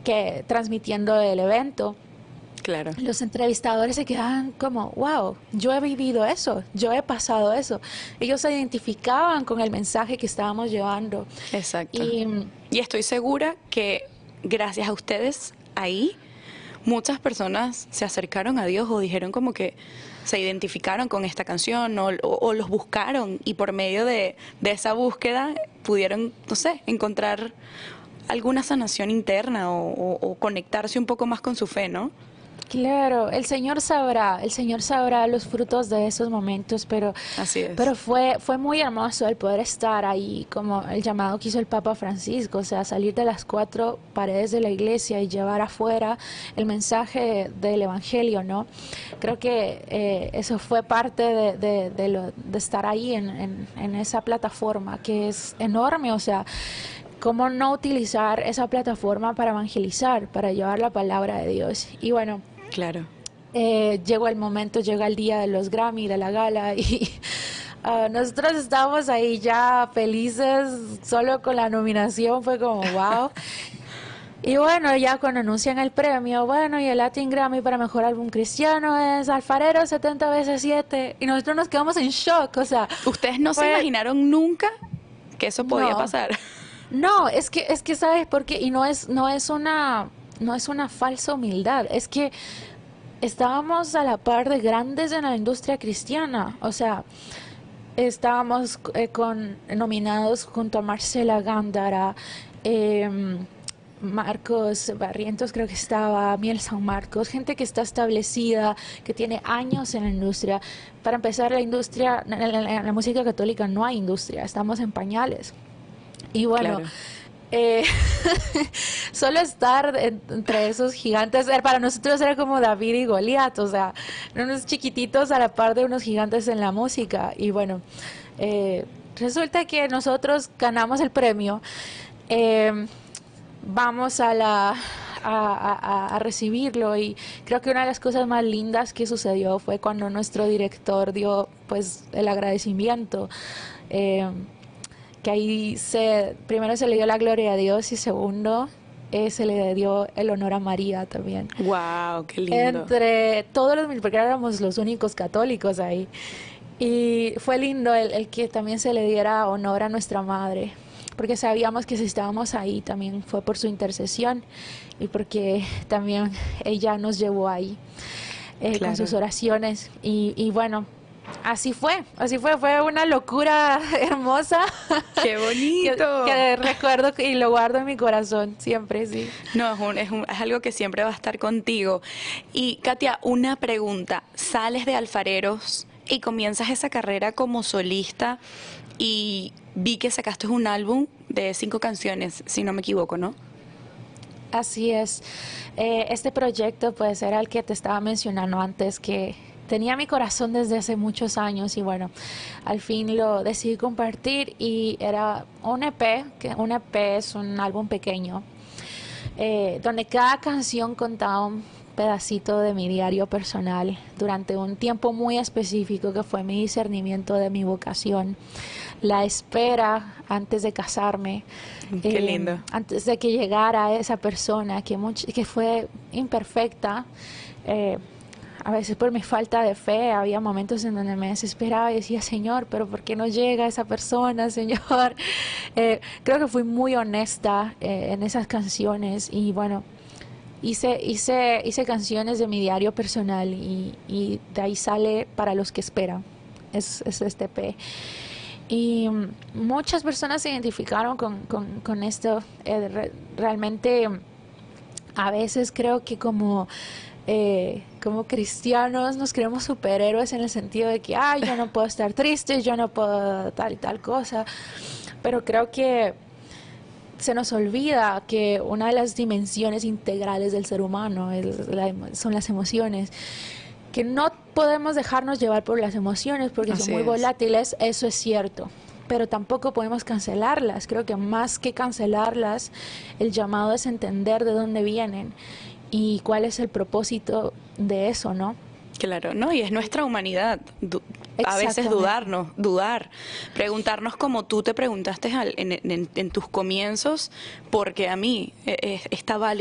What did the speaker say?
que transmitiendo el evento. Claro. Los entrevistadores se quedaban como, wow, yo he vivido eso, yo he pasado eso. Ellos se identificaban con el mensaje que estábamos llevando. Exacto. Y Y estoy segura que gracias a ustedes ahí muchas personas se acercaron a Dios o dijeron como que se identificaron con esta canción o los buscaron y por medio de esa búsqueda pudieron, no sé, encontrar alguna sanación interna o conectarse un poco más con su fe, ¿no? claro, el Señor sabrá los frutos de esos momentos, Así es. pero fue muy hermoso el poder estar ahí, como el llamado que hizo el Papa Francisco, o sea, salir de las cuatro paredes de la iglesia y llevar afuera el mensaje del Evangelio, ¿no? Creo que eso fue parte de estar ahí en esa plataforma que es enorme, o sea, cómo no utilizar esa plataforma para evangelizar, para llevar la palabra de Dios. Y bueno, Claro. llegó el momento, llega el día de los Grammy, de la gala, y nosotros estábamos ahí ya felices, solo con la nominación, fue como wow. Y bueno, ya cuando anuncian el premio, bueno, y el Latin Grammy para Mejor Álbum Cristiano es Alfarero 70 veces 7, y nosotros nos quedamos en shock, o sea, ¿Ustedes no se fue, imaginaron nunca que eso podía no, pasar? no, es que sabes por qué, y no es una falsa humildad, es que estábamos a la par de grandes en la industria cristiana, o sea, estábamos nominados junto a Marcela Gándara, Marcos Barrientos creo que estaba, Miel San Marcos, gente que está establecida, que tiene años en la industria. Para empezar, la industria, en la música católica no hay industria, estamos en pañales. Y bueno, Claro. eh, solo estar entre esos gigantes, para nosotros era como David y Goliat, o sea, unos chiquititos a la par de unos gigantes en la música. Y bueno, resulta que nosotros ganamos el premio, vamos a recibirlo, y creo que una de las cosas más lindas que sucedió fue cuando nuestro director dio pues el agradecimiento. Eh, que ahí primero se le dio la gloria a Dios y segundo se le dio el honor a María también. Wow, qué lindo. Entre todos porque éramos los únicos católicos ahí. Y fue lindo el que también se le diera honor a nuestra madre, porque sabíamos que si estábamos ahí también fue por su intercesión y porque también ella nos llevó ahí con sus Claro. oraciones. Y bueno, fue una locura hermosa Qué que, bonito. que recuerdo y lo guardo en mi corazón siempre, sí. No, es algo que siempre va a estar contigo. Y Katia, una pregunta. Sales de Alfareros y comienzas esa carrera como solista y vi que sacaste un álbum de 5 canciones, si no me equivoco, ¿no? Así es. Este proyecto pues era el que te estaba mencionando antes, que tenía mi corazón desde hace muchos años y bueno, al fin lo decidí compartir y era un EP, que un EP es un álbum pequeño, donde cada canción contaba un pedacito de mi diario personal durante un tiempo muy específico que fue mi discernimiento de mi vocación, la espera antes de casarme, Qué lindo. antes de que llegara esa persona que fue imperfecta. A veces por mi falta de fe había momentos en donde me desesperaba y decía, Señor, pero ¿por qué no llega esa persona, Señor? Creo que fui muy honesta en esas canciones y bueno, hice canciones de mi diario personal y de ahí sale Para los que esperan, es este EP. Y muchas personas se identificaron con esto. Realmente a veces creo que como cristianos nos creemos superhéroes en el sentido de que, ay, yo no puedo estar triste, yo no puedo tal y tal cosa, pero creo que se nos olvida que una de las dimensiones integrales del ser humano son las emociones, que no podemos dejarnos llevar por las emociones porque son Así muy es. volátiles, eso es cierto, pero tampoco podemos cancelarlas. Creo que más que cancelarlas, el llamado es entender de dónde vienen y cuál es el propósito de eso, ¿no? Claro, no, y es nuestra humanidad. A veces Exactamente. dudar, preguntarnos como tú te preguntaste en tus comienzos, porque a mí está válido.